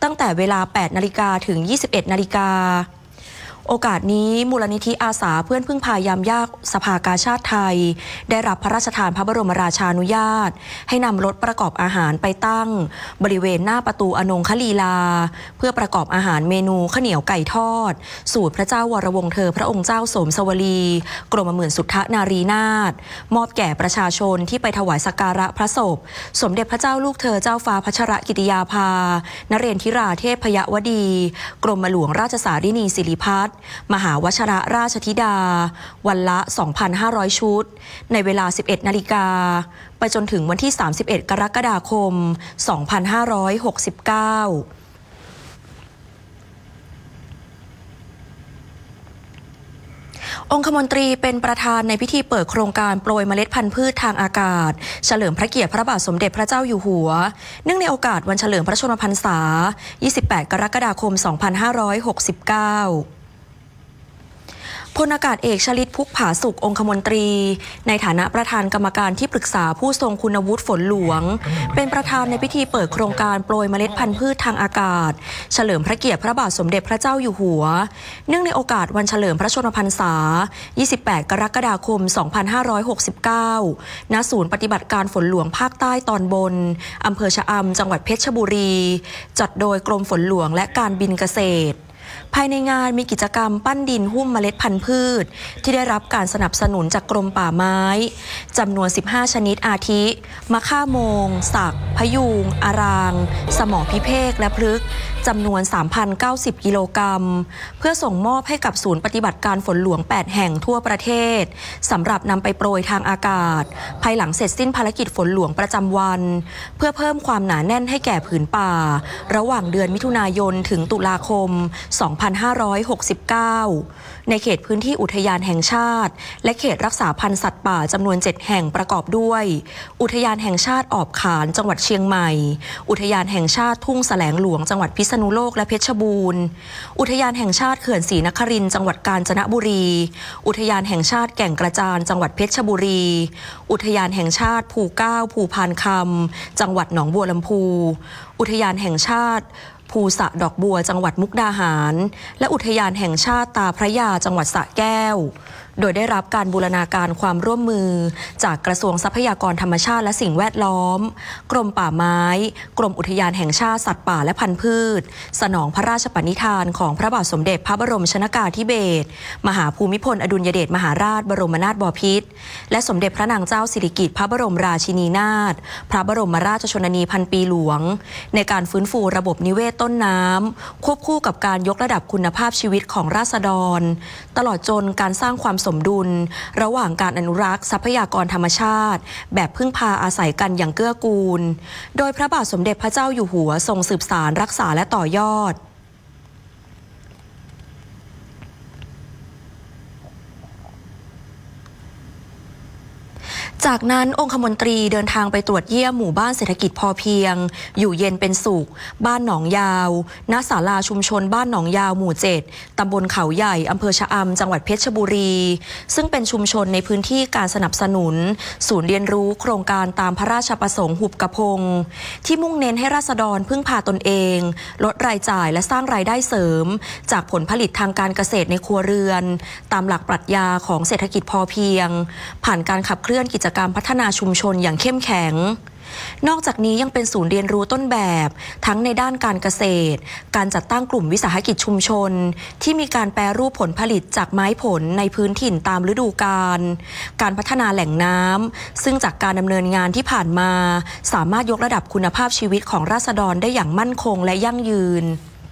ตั้งแต่เวลา 8 นาฬิกาถึง 21 นาฬิกาโอกาสนี้มูลนิธิอาสาเพื่อนพึ่งพายามยากสภากาชาติไทยได้รับพระราชทานพระบรมราชานุญาตให้นำรถประกอบอาหารไปตั้งบริเวณหน้าประตูอนงคลีลาเพื่อประกอบอาหารเมนูข้าวเหนียวไก่ทอดสูตรพระเจ้าวรวงศ์เธอพระองค์เจ้าสมสวลีกรมหมื่นสุทธนารีนาถมอบแก่ประชาชนที่ไปถวายสักการะพระศพสมเด็จพระเจ้าลูกเธอเจ้าฟ้าพัชรกิติยาภานเรนทิราเทพยวดีกรมหลวงราชสารินีสิริพัฒน์มหาวชรราชธิดาวันละ 2,500 ชุดในเวลา 11 นาฬิกาไปจนถึงวันที่ 31 กรกฎาคม 2569องคมนตรีเป็นประธานในพิธีเปิดโครงการโปรยเมล็ดพันธุ์พืชทางอากาศเฉลิมพระเกียรติพระบาทสมเด็จพระเจ้าอยู่หัวเนื่องในโอกาสวันเฉลิมพระชนมพรรษา 28 กรกฎาคม 2569พลอากาศเอกชลิตพุกผาสุกองคมนตรีในฐานะประธานกรรมการที่ปรึกษาผู้ทรงคุณวุฒิฝนหลวงเป็นประธานในพิธีเปิดโครงการโปรยเมล็ดพันธุ์พืชทางอากาศเฉลิมพระเกียรติพระบาทสมเด็จพระเจ้าอยู่หัวเนื่องในโอกาสวันเฉลิมพระชนมพรรษา 28 กรกฎาคม 2569 ณ ศูนย์ปฏิบัติการฝนหลวงภาคใต้ตอนบนอำเภอชะอำจังหวัดเพชรบุรีจัดโดยกรมฝนหลวงและการบินเกษตรภายในงานมีกิจกรรมปั้นดินหุ้มเมล็ดพันธุ์พืชที่ได้รับการสนับสนุนจากกรมป่าไม้จำนวน 15 ชนิดอาทิมะข่าโมงสักพยูงอารางสมอพิเภกและพฤกษ์จำนวน 3,090 กิโลกรัมเพื่อส่งมอบให้กับศูนย์ปฏิบัติการฝนหลวง 8 แห่งทั่วประเทศสำหรับนำไปโปรยทางอากาศภายหลังเสร็จสิ้นภารกิจฝนหลวงประจำวันเพื่อเพิ่มความหนาแน่นให้แก่ผืนป่าระหว่างเดือนมิถุนายนถึงตุลาคม 2569 ในเขตพื้นที่อุทยานแห่งชาติและเขตรักษาพันธุ์สัตว์ป่าจำนวน 7 แห่งประกอบด้วยอุทยานแห่งชาติออบขานจังหวัดเชียงใหม่อุทยานแห่งชาติทุ่งแสลงหลวงจังหวัดพิษณุโลกและเพชรบูรณ์อุทยานแห่งชาติเขื่อนศรีนครินทร์จังหวัดกาญจนบุรีอุทยานแห่งชาติแก่งกระจานจังหวัดเพชรบุรีอุทยานแห่งชาติภูเก้าภูพานคำจังหวัดหนองบัวลำพูอุทยานแห่งชาติภูสะดอกบัวจังหวัดมุกดาหารและอุทยานแห่งชาติตาพระยาจังหวัดสระแก้วโดยได้รับการบูรณาการความร่วมมือจากกระทรวงทรัพยากรธรรมชาติและสิ่งแวดล้อมกรมป่าไม้กรมอุทยานแห่งชาติสัตว์ป่าและพันธุ์พืชสนองพระราชปณิธานของพระบาทสมเด็จพระบรมชนกาธิเบศรมหาภูมิพลอดุลยเดชมหาราชบรมนาถบพิตรและสมเด็จพระนางเจ้าสิริกิติ์พระบรมราชินีนาถพระบรมราชชนนีพันปีหลวงในการฟื้นฟูระบบนิเวศต้นน้ำควบคู่กับการยกระดับคุณภาพชีวิตของราษฎรตลอดจนการสร้างความสมดุลระหว่างการอนุรักษ์ทรัพยากรธรรมชาติแบบพึ่งพาอาศัยกันอย่างเกื้อกูลโดยพระบาทสมเด็จพระเจ้าอยู่หัวทรงสืบสานรักษาและต่อยอดจากนั้นองคมนตรีเดินทางไปตรวจเยี่ยมหมู่บ้านเศรษฐกิจพอเพียงอยู่เย็นเป็นสุขบ้านหนองยาวณศาลาชุมชนบ้านหนองยาวหมู่ 7 ตำบลเขาใหญ่อำเภอชะอำจังหวัดเพชรบุรีซึ่งเป็นชุมชนในพื้นที่การสนับสนุนศูนย์เรียนรู้โครงการตามพระราชประสงค์หุบกระพงที่มุ่งเน้นให้ราษฎรพึ่งพาตนเองลดรายจ่ายและสร้างรายได้เสริมจากผลผลิตทางการเกษตรในครัวเรือนตามหลักปรัชญาของเศรษฐกิจพอเพียงผ่านการขับเคลื่อนกิจกรรมพัฒนาชุมชนอย่างเข้มแข็งนอกจากนี้ยังเป็นศูนย์เรียนรู้ต้นแบบทั้งในด้านการเกษตรการจัดตั้งกลุ่มวิสาหกิจชุมชนที่มีการแปรรูปผลผลิตจากไม้ผลในพื้นถิ่นตามฤดูกาลการพัฒนาแหล่งน้ำซึ่งจากการดำเนินงานที่ผ่านมาสามารถยกระดับคุณภาพชีวิตของราษฎรได้อย่างมั่นคงและยั่งยืน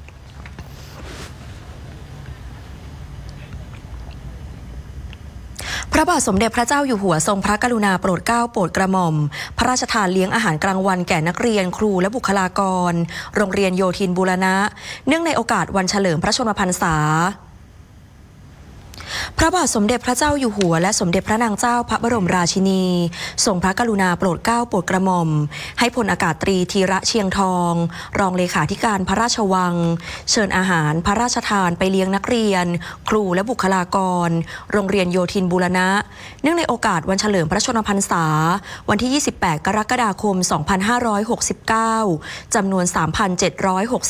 พระบาทสมเด็จพระเจ้าอยู่หัวทรงพระกรุณาโปรดเกล้าโปรดกระหม่อมพระราชทานเลี้ยงอาหารกลางวันแก่นักเรียนครูและบุคลากรโรงเรียนโยธินบูรณะเนื่องในโอกาสวันเฉลิมพระชนมพรรษาพระบาทสมเด็จพระเจ้าอยู่หัวและสมเด็จพระนางเจ้าพระบรมราชินีทรงพระกรุณาโปรดเกล้าโปรดกระหม่อมให้พลอากาศตรีธีระเชียงทองรองเลขาธิการพระราชวังเชิญอาหารพระราชทานไปเลี้ยงนักเรียนครูและบุคลากรโรงเรียนโยธินบูรณะเนื่องในโอกาสวันเฉลิมพระชนมพรรษาวันที่ 28 กรกฎาคม 2569 จำนวน 3,760